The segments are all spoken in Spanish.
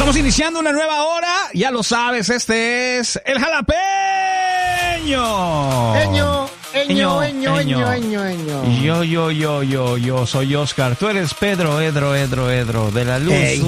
Estamos iniciando una nueva hora, ya lo sabes, este es el jalapeño. Yo soy Oscar, tú eres Pedro, Edro, de la luz. Hey.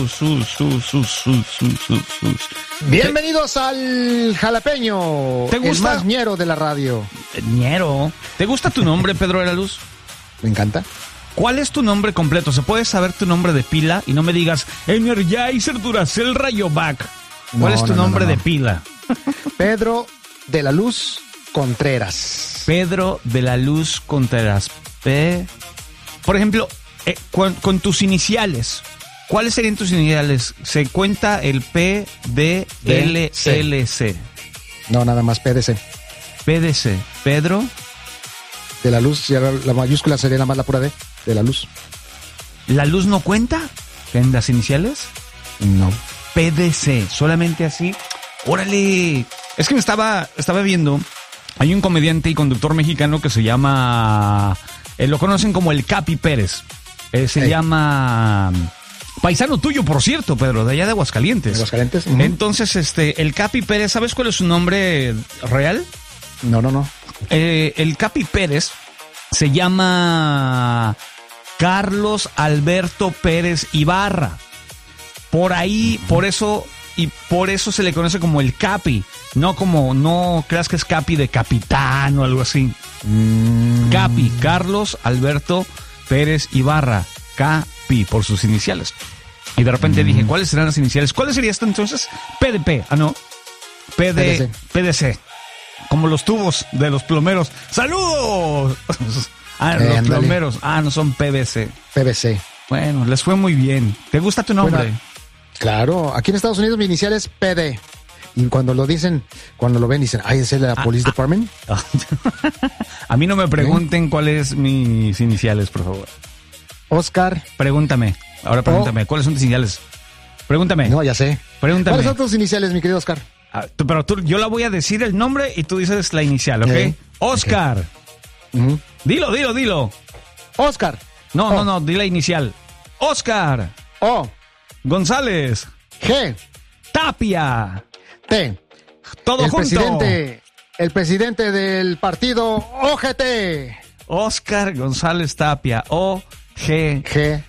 Bienvenidos al jalapeño, ¿Te gusta? el más ñero de la radio. Ñero, ¿te gusta tu nombre, Pedro de la Luz? Me encanta. ¿Cuál es tu nombre completo? ¿Se puede saber tu nombre de pila? Y no me digas Energizer Duracell Rayovac. ¿Cuál es tu nombre de pila? Pedro de la Luz Contreras. Pedro de la Luz Contreras. Por ejemplo, con tus iniciales, ¿cuáles serían tus iniciales? ¿Se cuenta el P, D, L, L, C? No, nada más PDC. PDC. Pedro De la Luz, ya la mayúscula sería nada más la pura D. De la Luz. ¿La luz no cuenta en las iniciales? No. PDC, solamente así. ¡Órale! Es que me estaba viendo. Hay un comediante y conductor mexicano que se llama... lo conocen como el Capi Pérez. Se llama... Paisano tuyo, por cierto, Pedro, de allá de Aguascalientes. ¿De Aguascalientes? Entonces, el Capi Pérez, ¿sabes cuál es su nombre real? No. El Capi Pérez se llama Carlos Alberto Pérez Ibarra. Por ahí, por eso se le conoce como el Capi. No creas que es Capi de capitán o algo así. Capi, Carlos Alberto Pérez Ibarra. Capi, por sus iniciales. Y de repente dije, ¿cuáles serán las iniciales? ¿Cuáles sería esto entonces? PDP, no. PDC. Como los tubos de los plomeros. ¡Saludos! Los plomeros. No son PVC. PVC. Bueno, les fue muy bien. ¿Te gusta tu nombre? Bueno, claro, aquí en Estados Unidos mi inicial es PD. Y cuando lo ven, dicen, ¿es el Police Department? A mí no me pregunten cuáles mis iniciales, por favor. Oscar. Pregúntame. Ahora pregúntame. ¿Cuáles son tus iniciales? Pregúntame. No, ya sé. Pregúntame. ¿Cuáles son tus iniciales, mi querido Oscar? Pero yo la voy a decir el nombre y tú dices la inicial, ¿ok? Oscar. Okay. Dilo. Oscar. No, di la inicial. Oscar. O. González. G. Tapia. T. Todo junto. El presidente del partido OGT. Oscar González Tapia. OGT.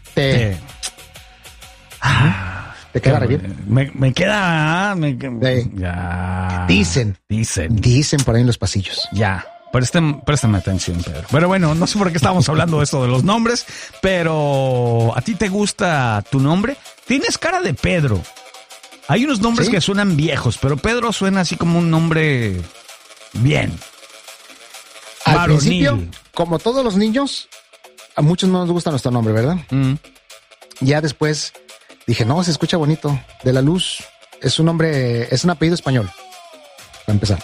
¿Te queda bien? Me queda... Ya. Dicen por ahí en los pasillos. Ya. Préstame atención, Pedro. Pero bueno, no sé por qué estábamos hablando de esto de los nombres, pero ¿a ti te gusta tu nombre? Tienes cara de Pedro. Hay unos nombres que suenan viejos, pero Pedro suena así como un nombre bien. Al principio, como todos los niños, a muchos no nos gusta nuestro nombre, ¿verdad? Ya después dije, no, se escucha bonito. De la Luz es un nombre, es un apellido español. Para empezar.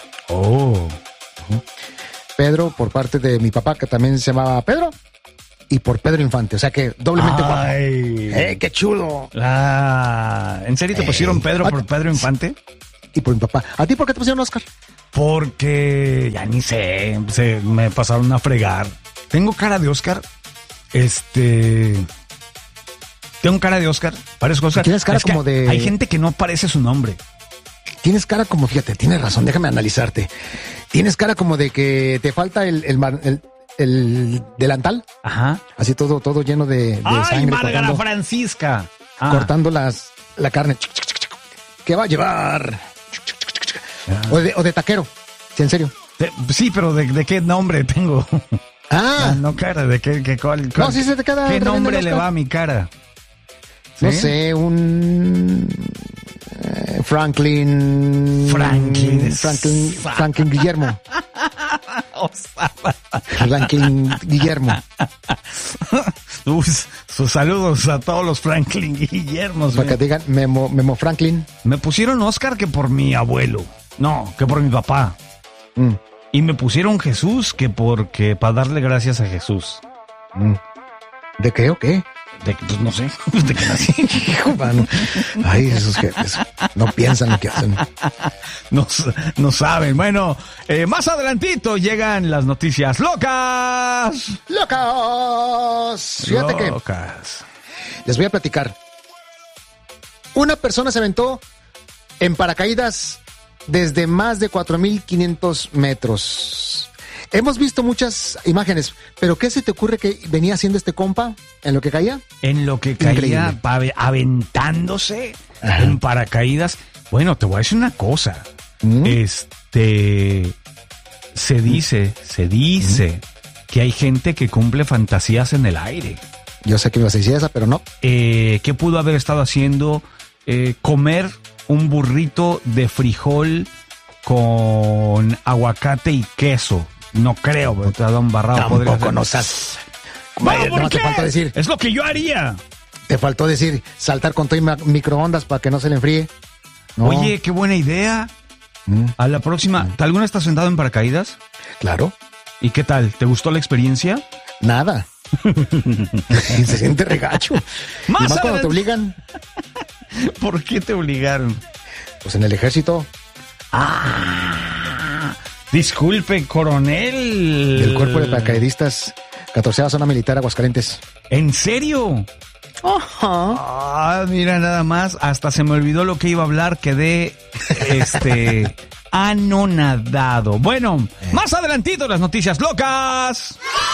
Pedro por parte de mi papá, que también se llamaba Pedro, y por Pedro Infante, o sea que doblemente guapo. ¡Qué chulo! ¿En serio te pusieron Pedro por Pedro Infante? Y por mi papá. ¿A ti por qué te pusieron Oscar? Porque, ya ni sé, me pasaron a fregar. Tengo cara de Oscar, Tengo cara de Oscar, parezco Oscar. Tienes cara como de... Hay gente que no parece su nombre. Tienes cara como, fíjate, tienes razón, déjame analizarte. Tienes cara como de que te falta el delantal. Ajá. Así todo lleno de sangre. ¡Ay, Márgara Francisca! Cortando la carne. ¿Qué va a llevar? O de taquero. Sí, en serio. Sí, pero ¿de qué nombre tengo? No, cara, ¿de qué cuál? No, sí se te queda. ¿Qué nombre le va a mi cara? ¿Sí? No sé, un... Franklin Guillermo. Franklin Guillermo. Sus saludos a todos los Franklin Guillermos. Para que digan Memo Franklin. Me pusieron Oscar que por mi abuelo. No, que por mi papá. Y me pusieron Jesús que porque para darle gracias a Jesús. ¿De qué o qué? Pues no sé, de qué nací. Hijo, mano. Ay, esos jefes no piensan lo que hacen. No saben. Bueno, más adelantito llegan las noticias locas. ¡Locas! Fíjate que les voy a platicar. Una persona se aventó en paracaídas desde más de 4,500 metros. Hemos visto muchas imágenes, pero ¿qué se te ocurre que venía haciendo este compa en lo que caía? En lo que caía, aventándose en paracaídas. Bueno, te voy a decir una cosa. Se dice que hay gente que cumple fantasías en el aire. Yo sé que me ibas a decir esa, pero no. ¿Qué pudo haber estado haciendo? Comer un burrito de frijol con aguacate y queso. No creo, pero te ha dado un barrado. Tampoco no estás. No, te faltó decir. Es lo que yo haría. Te faltó decir saltar con todo y microondas para que no se le enfríe. No. Oye, qué buena idea. A la próxima. ¿Alguna vez estás sentado en paracaídas? Claro. ¿Y qué tal? ¿Te gustó la experiencia? Nada. Se siente regacho. Más cuando te obligan. ¿Por qué te obligaron? Pues en el ejército. Disculpe, coronel. Del cuerpo de paracaidistas, 14ª zona militar, Aguascalientes. ¿En serio? Ajá. Mira, nada más, hasta se me olvidó lo que iba a hablar, quedé anonadado. Bueno, más adelantito las noticias locas.